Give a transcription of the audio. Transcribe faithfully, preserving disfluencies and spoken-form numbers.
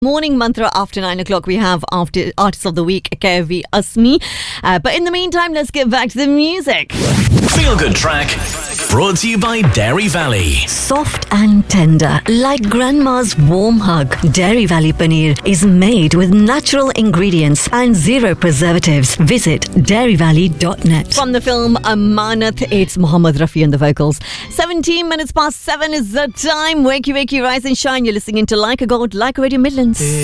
Morning mantra after nine o'clock. We have after Artist of the Week, Kevi Asmi. Uh, but in the meantime, let's get back to the music. Feel Good Track, brought to you by Dairy Valley. Soft and tender, like grandma's warm hug. Dairy Valley Paneer is made with natural ingredients and zero preservatives. Visit dairy valley dot net. From the film Amanat, it's Mohammed Rafi and the vocals. seventeen minutes past seven is the time. Wakey, wakey, rise and shine. You're listening to Like a God, Like a Radio Midlands.